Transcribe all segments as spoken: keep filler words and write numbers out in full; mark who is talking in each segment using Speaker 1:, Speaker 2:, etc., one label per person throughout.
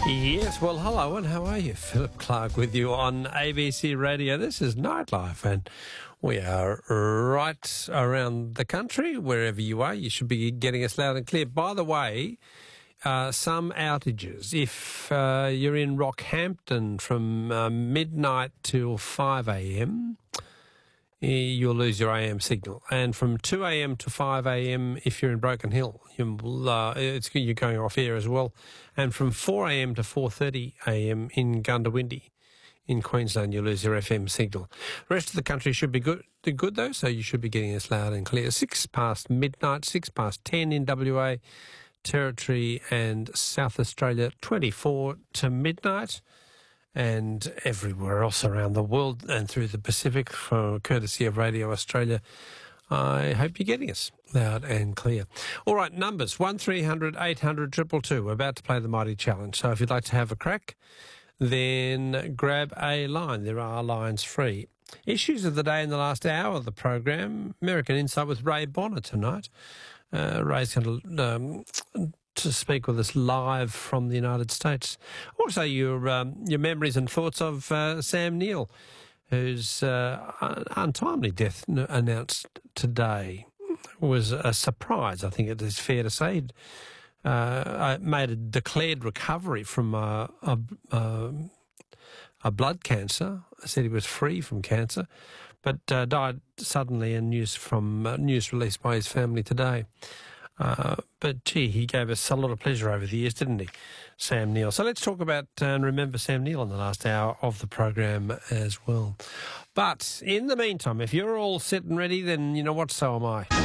Speaker 1: Yes, well, hello and how are you? Philip Clark with you on A B C Radio. This is Nightlife and we are right around the country. Wherever you are, you should be getting us loud and clear. By the way, uh, some outages. If uh, you're in Rockhampton from uh, midnight till five a.m., you'll lose your A M signal. And from two a.m. to five a.m. if you're in Broken Hill, you'll, uh, it's, you're going off air as well. And from four a.m. to four thirty a.m. in Gundawindi in Queensland, you'll lose your F M signal. The rest of the country should be good, good though, so you should be getting us loud and clear. Six past midnight, six past ten in W A, Territory and South Australia, twenty-four to midnight. And everywhere else around the world and through the Pacific, for courtesy of Radio Australia. I hope you're getting us loud and clear. All right, numbers, one three hundred eight hundred two two two. We're about to play the Mighty Challenge. So if you'd like to have a crack, then grab a line. There are lines free. Issues of the day in the last hour of the program. American Insight with Ray Bonner tonight. Uh, Ray's going to... Um, to speak with us live from the United States. Also, your um, your memories and thoughts of uh, Sam Neill, whose uh, untimely death announced today was a surprise, I think it is fair to say. Uh, made a declared recovery from uh, a, a, a blood cancer. Said he was free from cancer, but uh, died suddenly, and news from uh, news released by his family today. Uh, but, gee, he gave us a lot of pleasure over the years, didn't he, Sam Neill? So let's talk about uh, and remember Sam Neill in the last hour of the program as well. But in the meantime, if you're all set and ready, then you know what, so am I.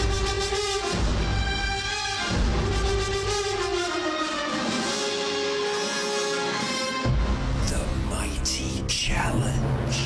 Speaker 2: The Mighty Challenge.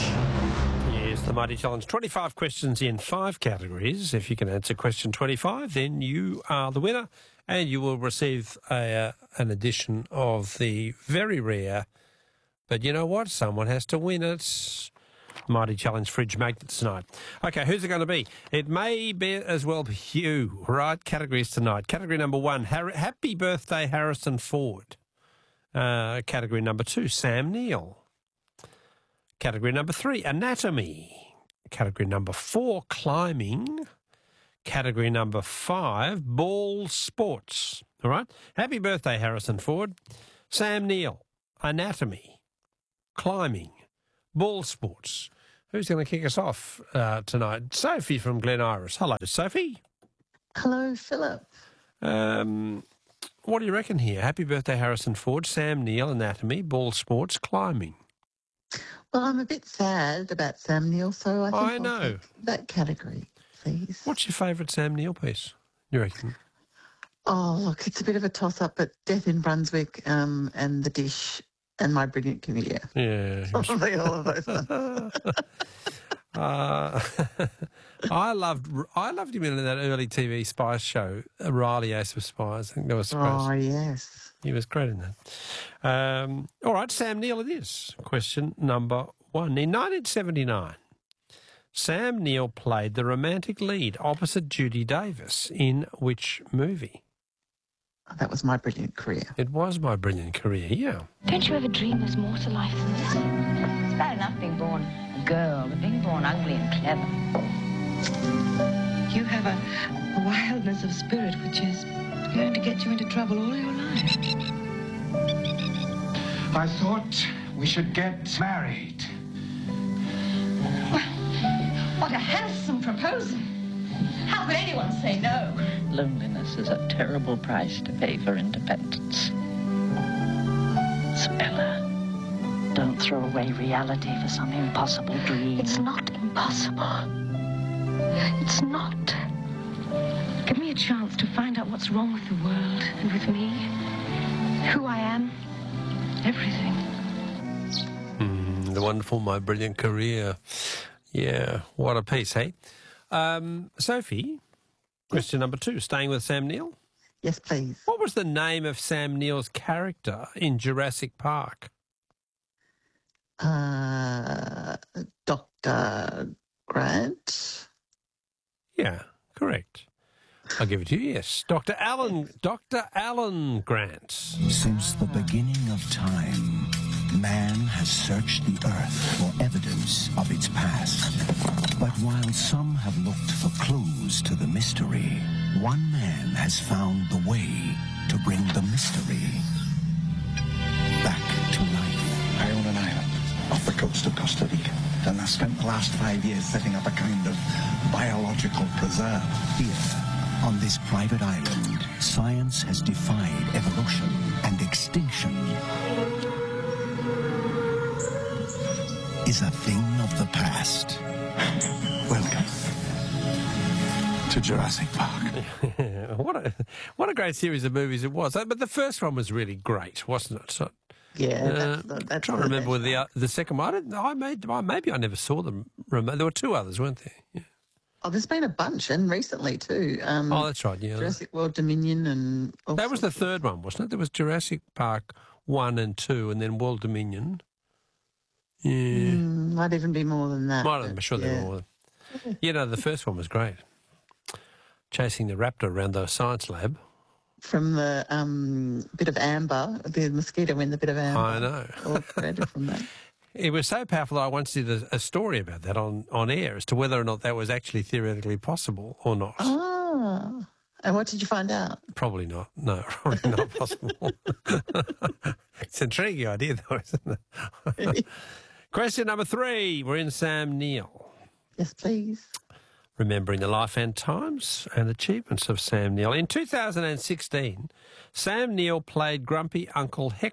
Speaker 1: The Mighty Challenge. twenty-five questions in five categories. If you can answer question twenty-five, then you are the winner and you will receive a, uh, an edition of the very rare, but you know what? Someone has to win it. Mighty Challenge fridge magnets tonight. Okay, who's it going to be? It may be as well be you. Right, categories tonight. Category number one, Har- Happy Birthday Harrison Ford. Uh, category number two, Sam Neill. Category number three, anatomy. Category number four, climbing. Category number five, ball sports. All right? Happy birthday, Harrison Ford. Sam Neill, anatomy, climbing, ball sports. Who's going to kick us off uh, tonight? Sophie from Glen Iris. Hello, Sophie.
Speaker 3: Hello, Philip.
Speaker 1: Um, what do you reckon here? Happy birthday, Harrison Ford. Sam Neill, anatomy, ball sports, climbing.
Speaker 3: Well, I'm a bit sad about Sam Neill, so I think
Speaker 1: I
Speaker 3: I'll
Speaker 1: know.
Speaker 3: take that category, please.
Speaker 1: What's your favourite Sam Neill piece, you reckon?
Speaker 3: Oh, look, it's a bit of a toss-up, but Death in Brunswick um, and The Dish and My Brilliant Career.
Speaker 1: Yeah.
Speaker 3: Probably all of those ones.
Speaker 1: uh, I loved I loved him in that early T V Spice show, Riley Ace of Spies. I think that was
Speaker 3: Oh, yes.
Speaker 1: He was great in that. Um, all right, Sam Neill it is. Question number one. In nineteen seventy-nine, Sam Neill played the romantic lead opposite Judy Davis in which movie?
Speaker 3: Oh, that was My Brilliant Career.
Speaker 1: It was My Brilliant Career, yeah.
Speaker 4: Don't you ever dream there's more to life than this? It's bad enough being born a girl, but being born ugly and clever.
Speaker 5: You have a, a wildness of spirit which is going to get you into trouble all your life.
Speaker 6: I thought we should get married.
Speaker 4: Well, what a handsome proposal. How could anyone say no?
Speaker 7: Loneliness is a terrible price to pay for independence. Bella, don't throw away reality for some impossible dream.
Speaker 4: It's not impossible. It's not.
Speaker 5: Give me a chance to find out what's wrong with the world and with me. Who I am. Everything.
Speaker 1: Mm, the wonderful My Brilliant Career. Yeah, what a piece, hey? Um, Sophie, question number two, staying with Sam Neill.
Speaker 3: Yes, please.
Speaker 1: What was the name of Sam Neill's character in Jurassic Park?
Speaker 3: Uh, Doctor Grant.
Speaker 1: Yeah, correct. I'll give it to you, yes. Doctor Alan, Doctor Alan Grant.
Speaker 2: Since the beginning of time, man has searched the earth for evidence of its past. But while some have looked for clues to the mystery, one man has found the way to bring the mystery back to life.
Speaker 6: I own an island off the coast of Costa Rica, and I spent the last five years setting up a kind of biological preserve.
Speaker 2: Here, on this private island, science has defied evolution and extinction is a thing of the past.
Speaker 6: Welcome to Jurassic Park.
Speaker 1: what a what a great series of movies it was. But the first one was really great, wasn't it? So,
Speaker 3: Yeah,
Speaker 1: uh,
Speaker 3: that's the, that's
Speaker 1: I'm trying
Speaker 3: the
Speaker 1: to remember
Speaker 3: best
Speaker 1: with the
Speaker 3: one.
Speaker 1: uh, the second one. I, didn't, I made I, maybe I never saw them. Remember, there were two others, weren't there? Yeah.
Speaker 3: Oh, there's been a bunch, and recently too. Um,
Speaker 1: Oh, that's right. Yeah,
Speaker 3: Jurassic World Dominion and... all
Speaker 1: that was the
Speaker 3: sorts of-
Speaker 1: third one, wasn't it? There was Jurassic Park one and two, and then World Dominion. Yeah,
Speaker 3: Mm, might even be more than that.
Speaker 1: might have, I'm
Speaker 3: but
Speaker 1: sure there
Speaker 3: yeah.
Speaker 1: were more. You know, the first one was great. Chasing the raptor around the science lab.
Speaker 3: From the um, bit of amber, the mosquito in the bit of amber.
Speaker 1: I know.
Speaker 3: All created from that.
Speaker 1: It was so powerful that I once did a, a story about that on, on air as to whether or not that was actually theoretically possible or not.
Speaker 3: Ah. And what did you find out?
Speaker 1: Probably not. No, probably not possible. It's an intriguing idea, though, isn't it? Question number three. We're in Sam Neill.
Speaker 3: Yes, please.
Speaker 1: Remembering the life and times and achievements of Sam Neill. In two thousand sixteen, Sam Neill played grumpy Uncle Hector